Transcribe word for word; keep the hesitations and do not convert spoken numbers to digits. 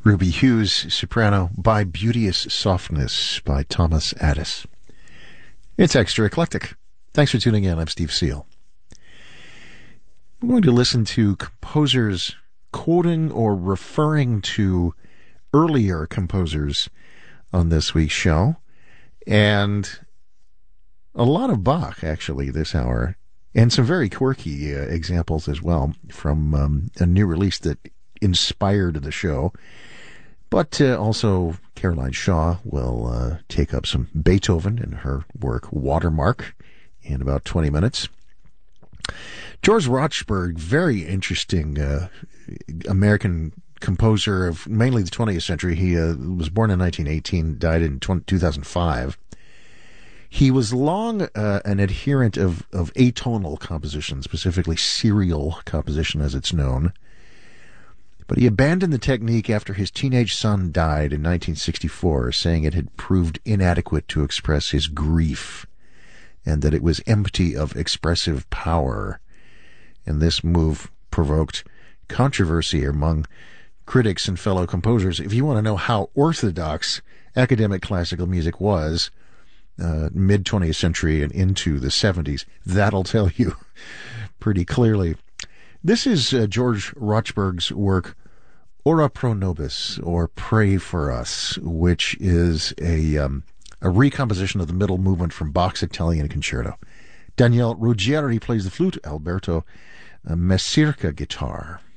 Ruby Hughes, soprano, by Beauteous Softness by Thomas Addis. It's extra eclectic. Thanks for tuning in. I'm Steve Seal. We're going to listen to composers quoting or referring to earlier composers on this week's show. And a lot of Bach, actually, this hour. And some very quirky uh, examples as well from um, a new release that inspired the show. But uh, also, Caroline Shaw will uh, take up some Beethoven in her work Watermark in about twenty minutes. George Rochberg, very interesting uh, American composer of mainly the twentieth century. He uh, was born in nineteen eighteen, died in two thousand five. He was long uh, an adherent of, of atonal composition, specifically serial composition as it's known. But he abandoned the technique after his teenage son died in nineteen sixty-four, saying it had proved inadequate to express his grief and that it was empty of expressive power. And this move provoked controversy among critics and fellow composers. If you want to know how orthodox academic classical music was uh, mid-twentieth century and into the seventies, that'll tell you pretty clearly. This is uh, George Rochberg's work, Ora pro nobis, or Pray for Us, which is a um, a recomposition of the middle movement from Bach's Italian Concerto. Daniele Ruggieri plays the flute, Alberto uh, Mesirca guitar.